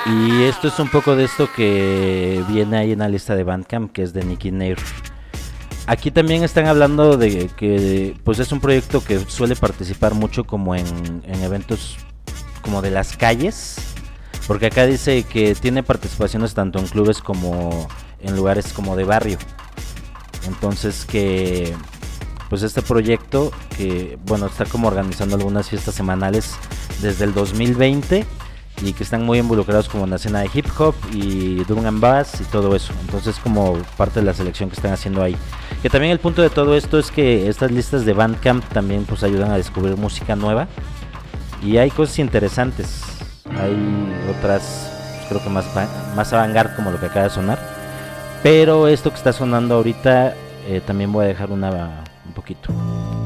Y esto es un poco de esto que viene ahí en la lista de Bandcamp, que es de Nicky Nair. Aquí también están hablando de que pues es un proyecto que suele participar mucho como en eventos como de las calles, porque acá dice que tiene participaciones tanto en clubes como en lugares como de barrio. Entonces que pues este proyecto que bueno está como organizando algunas fiestas semanales desde el 2020 y que están muy involucrados como en la escena de hip hop y drum and bass y todo eso. Entonces como parte de la selección que están haciendo ahí. Que también el punto de todo esto es que estas listas de Bandcamp también pues ayudan a descubrir música nueva y hay cosas interesantes. Hay otras pues, creo que más avant-garde como lo que acaba de sonar. Pero esto que está sonando ahorita también voy a dejar un poquito.